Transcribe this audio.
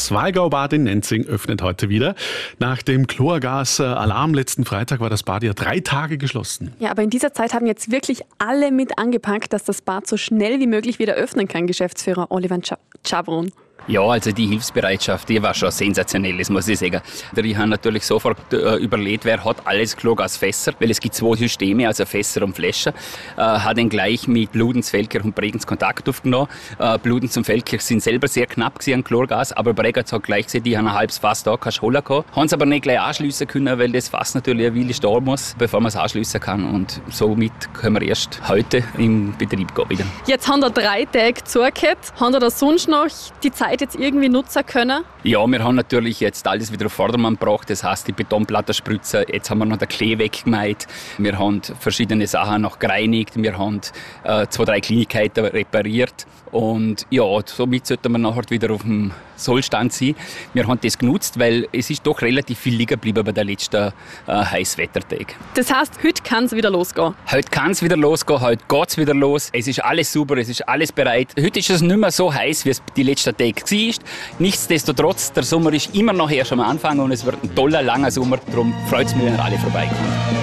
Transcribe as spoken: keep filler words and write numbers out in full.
Das Walgaubad in Nenzing öffnet heute wieder. Nach dem Chlorgas-Alarm letzten Freitag war das Bad ja drei Tage geschlossen. Ja, aber in dieser Zeit haben jetzt wirklich alle mit angepackt, dass das Bad so schnell wie möglich wieder öffnen kann, Geschäftsführer Oliver Chabron. Ja, also die Hilfsbereitschaft, die war schon sensationell, das muss ich sagen. Ich habe natürlich sofort äh, überlegt, wer hat alles Chlorgasfässer, weil es gibt zwei Systeme, also Fässer und Fläschchen. Äh, habe dann gleich mit Bludenz, Feldkirch und Bregenz Kontakt aufgenommen. Äh, Bludenz und Feldkirch sind selber sehr knapp gewesen an Chlorgas, aber Bregenz hat gleich gesagt, die haben ein halbes Fass da, kannst du holen gehabt. Haben es aber nicht gleich anschliessen können, weil das Fass natürlich eine Weile stehen muss, bevor man es anschliessen kann. Und somit können wir erst heute in Betrieb gehen wieder. Jetzt haben wir drei Tage zugehört. Haben wir da sonst noch die Zeit jetzt irgendwie nutzen können? Ja, wir haben natürlich jetzt alles wieder auf Vordermann gebracht. Das heisst, die Betonplatten spritzen. Jetzt haben wir noch den Klee weggemäht. Wir haben verschiedene Sachen noch gereinigt. Wir haben äh, zwei, drei Kleinigkeiten repariert. Und ja, somit sollten wir nachher wieder auf dem Sollstand sein. Wir haben das genutzt, weil es ist doch relativ viel liegen geblieben bei den letzten äh, Heißwettertagen. Das heisst, heute kann es wieder losgehen? Heute kann es wieder losgehen, heute geht es wieder los. Es ist alles super, es ist alles bereit. Heute ist es nicht mehr so heiß, wie es die letzten Tage war. Nichtsdestotrotz, der Sommer ist immer noch erst am Anfang und es wird ein toller, langer Sommer. Darum freut es mich, wenn alle vorbeikommen.